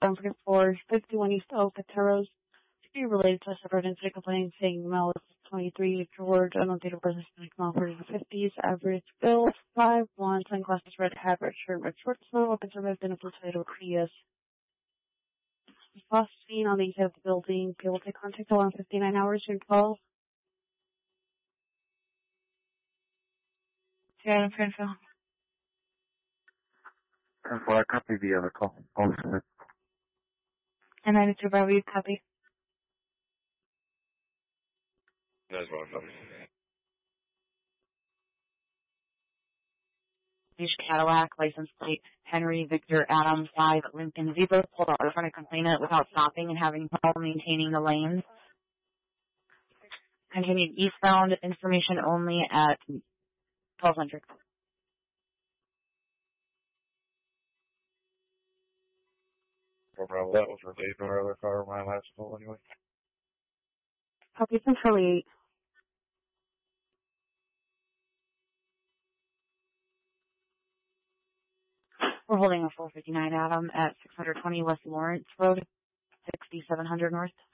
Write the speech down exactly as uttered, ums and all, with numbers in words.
seven forty-four, fifty-one East Oak at Terros. To be related to a separate incident complaint saying Mel is twenty-three, George, unknown date of birth is Mel for the fifties, average bill, five one, sunglasses, red hat, red shirt, red shorts, no weapons removed in a blue Toyota Prius. Last seen on the inside of the building, people take contact around fifty-nine hours to twelve. Yeah, I'm trying to film. ten four, I copy the other call. Awesome. And I need to probably copy. That's wrong, copy. Cadillac, license plate, Henry Victor Adam five, Lincoln Zebra, pulled out in front of complainant without stopping and having trouble maintaining the lanes. Continued eastbound, information only at twelve hundred. Well, that was related to our other car, my last call anyway. Copy from Charlie eight. We're holding a four fifty-nine Adam at six twenty West Lawrence Road, sixty-seven hundred North.